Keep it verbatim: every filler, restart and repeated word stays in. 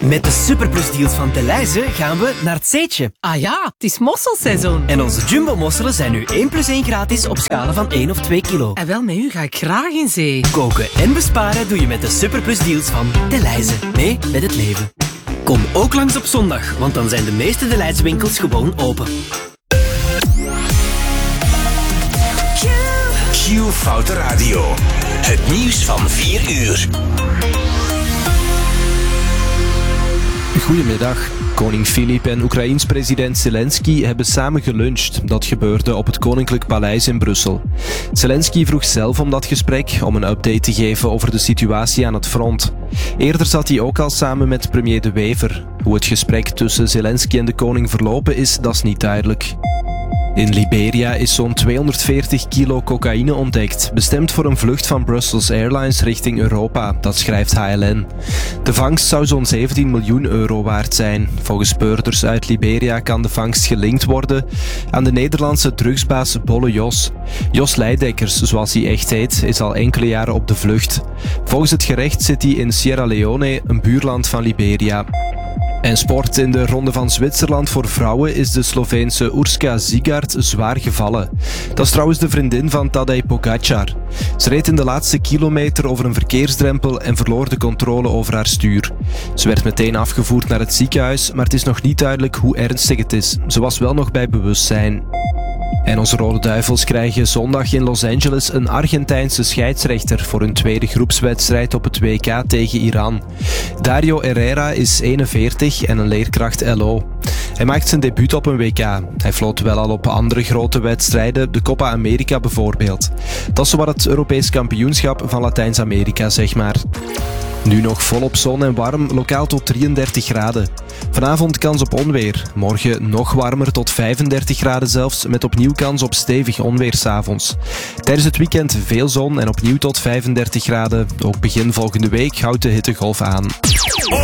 Met de superplusdeals van Delhaize gaan we naar het Zeetje. Ah ja, het is mosselseizoen. En onze jumbo-mosselen zijn nu één plus één gratis op schalen van één of twee kilo. En wel, met u ga ik graag in zee. Koken en besparen doe je met de superplusdeals van Delhaize. Mee met het leven. Kom ook langs op zondag, want dan zijn de meeste Delhaize winkels gewoon open. Q Foute Radio. Het nieuws van vier uur. Goedemiddag. Koning Filip en Oekraïens president Zelensky hebben samen geluncht. Dat gebeurde op het Koninklijk Paleis in Brussel. Zelensky vroeg zelf om dat gesprek om een update te geven over de situatie aan het front. Eerder zat hij ook al samen met premier De Wever. Hoe het gesprek tussen Zelensky en de koning verlopen is, dat is niet duidelijk. In Liberia is zo'n tweehonderdveertig kilo cocaïne ontdekt, bestemd voor een vlucht van Brussels Airlines richting Europa, dat schrijft H L N. De vangst zou zo'n zeventien miljoen euro waard zijn. Volgens speurders uit Liberia kan de vangst gelinkt worden aan de Nederlandse drugsbaas Bolle Jos. Jos Leidekkers, zoals hij echt heet, is al enkele jaren op de vlucht. Volgens het gerecht zit hij in Sierra Leone, een buurland van Liberia. En sport. In de Ronde van Zwitserland voor vrouwen is de Sloveense Urška Zigart zwaar gevallen. Dat is trouwens de vriendin van Tadej Pogačar. Ze reed in de laatste kilometer over een verkeersdrempel en verloor de controle over haar stuur. Ze werd meteen afgevoerd naar het ziekenhuis, maar het is nog niet duidelijk hoe ernstig het is. Ze was wel nog bij bewustzijn. En onze Rode Duivels krijgen zondag in Los Angeles een Argentijnse scheidsrechter voor hun tweede groepswedstrijd op het W K tegen Iran. Dario Herrera is eenenveertig en een leerkracht L O. Hij maakt zijn debuut op een W K. Hij floot wel al op andere grote wedstrijden, de Copa America bijvoorbeeld. Dat is zowat het Europees kampioenschap van Latijns-Amerika, zeg maar. Nu nog volop zon en warm, lokaal tot drieëndertig graden. Vanavond kans op onweer. Morgen nog warmer tot vijfendertig graden zelfs, met opnieuw kans op stevig onweer 's avonds. Tijdens het weekend veel zon en opnieuw tot vijfendertig graden. Ook begin volgende week houdt de hittegolf aan.